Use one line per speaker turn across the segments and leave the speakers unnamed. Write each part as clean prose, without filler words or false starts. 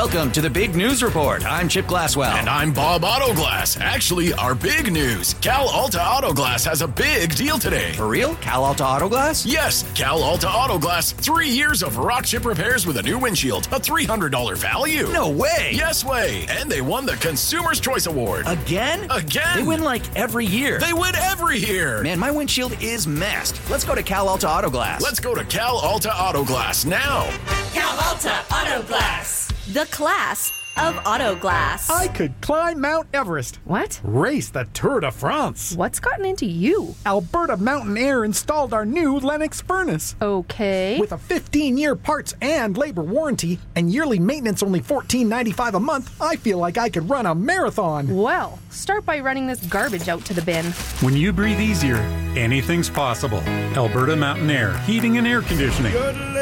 Welcome to the Big News Report. I'm Chip Glasswell.
And I'm Bob Autoglass. Actually, our big news. Cal Alta Autoglass has a big deal today.
For real? Cal Alta Autoglass?
Yes, Cal Alta Autoglass. 3 years of rock chip repairs with a new windshield. A $300 value.
No way.
Yes way. And they won the Consumer's Choice Award.
Again?
Again.
They win like every year.
They win every year.
Man, my windshield is messed. Let's go to Cal Alta Autoglass.
Let's go to Cal Alta Autoglass now.
Cal Alta Autoglass. The class of auto glass.
I could climb Mount Everest.
What?
Race the Tour de France.
What's gotten into you?
Alberta Mountain Air installed our new Lennox furnace.
Okay.
With a 15-year parts and labor warranty and yearly maintenance only $14.95 a month, I feel like I could run a marathon.
Well, start by running this garbage out to the bin.
When you breathe easier, anything's possible. Alberta Mountain Air, heating and air conditioning.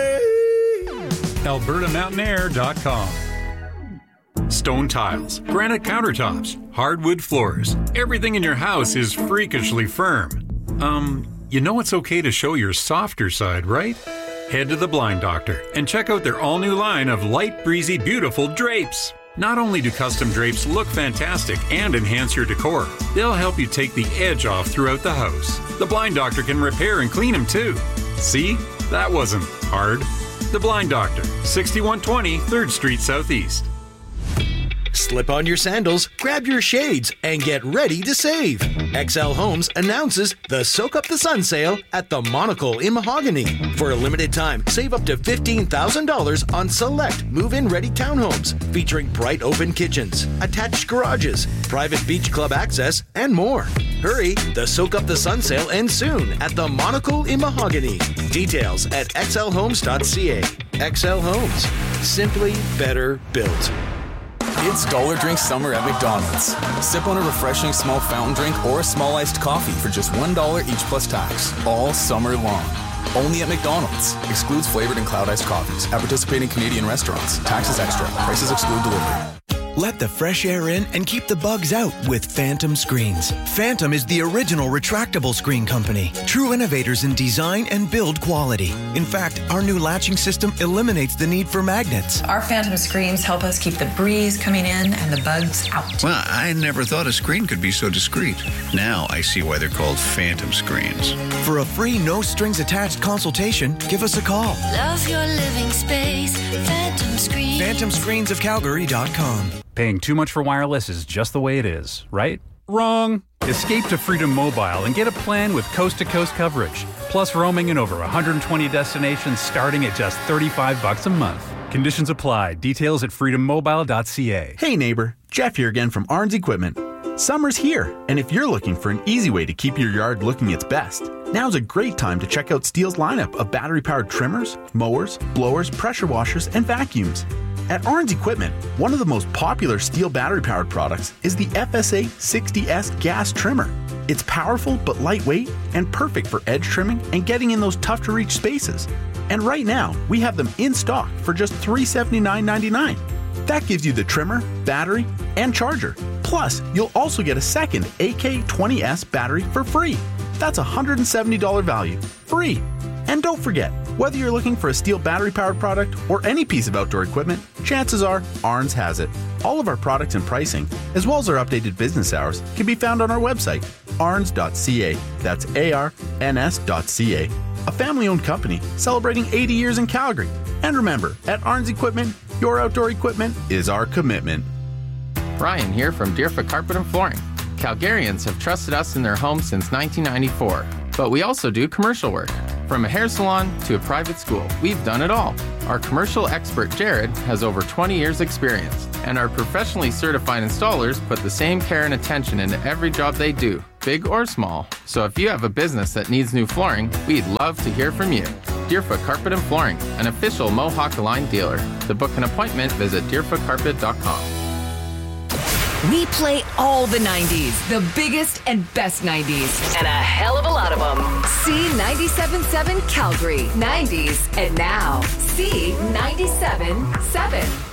AlbertaMountainair.com. Stone tiles, granite countertops, hardwood floors. Everything in your house is freakishly firm. You know it's okay to show your softer side, right? Head to the Blind Doctor and check out their all-new line of light, breezy, beautiful drapes. Not only do custom drapes look fantastic and enhance your decor, they'll help you take the edge off throughout the house. The Blind Doctor can repair and clean them too. See? That wasn't hard. The Blind Doctor, 6120 3rd Street Southeast.
Slip on your sandals, grab your shades, and get ready to save. XL Homes announces the Soak Up the Sun sale at the Monocle in Mahogany. For a limited time, save up to $15,000 on select move-in ready townhomes featuring bright open kitchens, attached garages, private beach club access, and more. Hurry, the Soak Up the Sun sale ends soon at the Monocle in Mahogany. Details at xlhomes.ca. XL Homes, simply better built.
It's Dollar Drink Summer at McDonald's. Sip on a refreshing small fountain drink or a small iced coffee for just $1 each plus tax, all summer long. Only at McDonald's. Excludes flavored and cloud iced coffees at participating Canadian restaurants. Taxes extra. Prices exclude delivery.
Let the fresh air in and keep the bugs out with Phantom Screens. Phantom is the original retractable screen company. True innovators in design and build quality. In fact, our new latching system eliminates the need for magnets.
Our Phantom Screens help us keep the breeze coming in and the bugs out.
Well, I never thought a screen could be so discreet. Now I see why they're called Phantom Screens.
For a free, no-strings-attached consultation, give us a call.
Love your living space. Phantom Screens.
PhantomScreensofCalgary.com.
Paying too much for wireless is just the way it is, right? Wrong! Escape to Freedom Mobile and get a plan with coast-to-coast coverage, plus roaming in over 120 destinations starting at just $35 a month. Conditions apply. Details at freedommobile.ca.
Hey neighbor, Jeff here again from Arns Equipment. Summer's here, and if you're looking for an easy way to keep your yard looking its best, now's a great time to check out Steel's lineup of battery-powered trimmers, mowers, blowers, pressure washers, and vacuums. At Arns Equipment, one of the most popular Steel battery-powered products is the FSA 60S gas trimmer. It's powerful but lightweight and perfect for edge trimming and getting in those tough-to-reach spaces. And right now, we have them in stock for just $379.99. That gives you the trimmer, battery, and charger. Plus, you'll also get a second AK20S battery for free. That's a $170 value, free. And don't forget, whether you're looking for a Steel battery-powered product or any piece of outdoor equipment, chances are Arns has it. All of our products and pricing, as well as our updated business hours, can be found on our website, arns.ca. That's ARNS.ca. A family-owned company celebrating 80 years in Calgary. And remember, at Arns Equipment, your outdoor equipment is our commitment.
Ryan here from Deerfoot Carpet and Flooring. Calgarians have trusted us in their homes since 1994, but we also do commercial work. From a hair salon to a private school, we've done it all. Our commercial expert, Jared, has over 20 years experience, and our professionally certified installers put the same care and attention into every job they do, big or small. So if you have a business that needs new flooring, we'd love to hear from you. Deerfoot Carpet and Flooring, an official Mohawk Aligned dealer. To book an appointment, visit deerfootcarpet.com.
We play all the 90s, the biggest and best 90s, and a hell of a lot of them. C97.7 Calgary, 90s, and now C97.7.